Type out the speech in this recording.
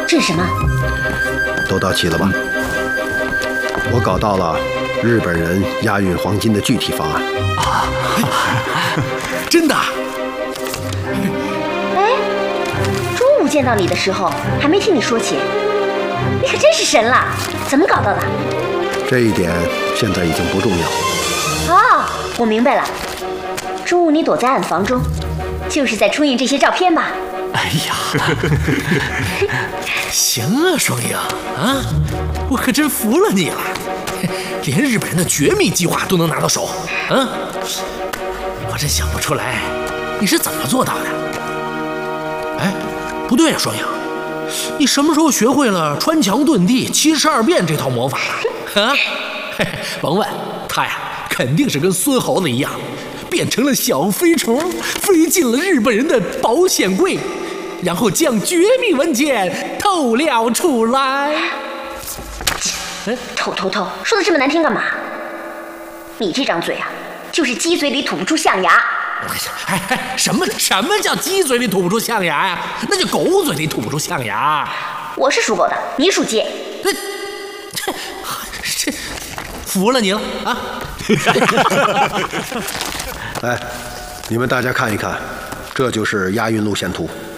这是什么？ 都到齐了吧？我搞到了日本人押运黄金的具体方案。 啊，真的？ 哎，中午见到你的时候还没听你说起，你可真是神了！怎么搞到的？ 这一点现在已经不重要。 哦，我明白了，中午你躲在暗房中，就是在冲印这些照片吧？ 哎呀，行啊，双影啊，我可真服了你了，连日本人的绝密计划都能拿到手，啊！我真想不出来你是怎么做到的。哎，不对呀，双影，你什么时候学会了穿墙遁地72变这套魔法了？啊，甭问，他呀肯定是跟孙猴子一样，变成了小飞虫，飞进了日本人的保险柜，然后将绝密文件透了出来。 偷，说的这么难听干嘛？你这张嘴啊，就是鸡嘴里吐不出象牙。 哎，什么叫鸡嘴里吐不出象牙呀？那叫狗嘴里吐不出象牙。 我是属狗的，你属鸡。 这服了你了啊！ 哎，你们大家看一看，这就是押运路线图。